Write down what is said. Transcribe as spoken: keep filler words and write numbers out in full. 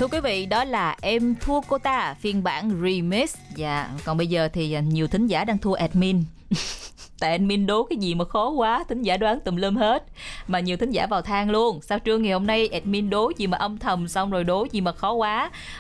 Thưa quý vị, đó là Em Thua Cô Ta phiên bản remix. Dạ, còn bây giờ thì nhiều thính giả đang thua admin. Tại admin đố cái gì mà khó quá, thính giả đoán tùm lum hết. Mà nhiều thính giả vào than luôn, sao trưa ngày hôm nay admin đố gì mà âm thầm, xong rồi đố gì mà khó quá.